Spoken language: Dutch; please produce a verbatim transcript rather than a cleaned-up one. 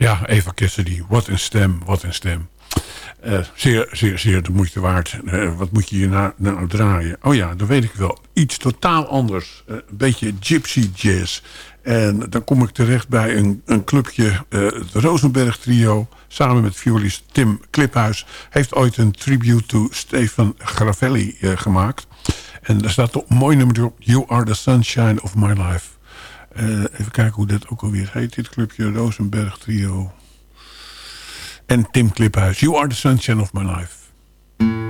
Ja, Eva Cassidy. Wat een stem, wat een stem. Uh, zeer, zeer, zeer de moeite waard. Uh, wat moet je hier nou, nou draaien? Oh ja, dat weet ik wel. Iets totaal anders. Uh, een beetje gypsy jazz. En dan kom ik terecht bij een, een clubje. Uh, het Rosenberg Trio. Samen met violist Tim Kliphuis. Heeft ooit een tribute to Stefan Gravelli uh, gemaakt. En daar staat een mooi nummer op. You are the sunshine of my life. Uh, even kijken hoe dat ook alweer heet. Dit clubje Rosenberg Trio. En Tim Kliphuis. You are the sunshine of my life.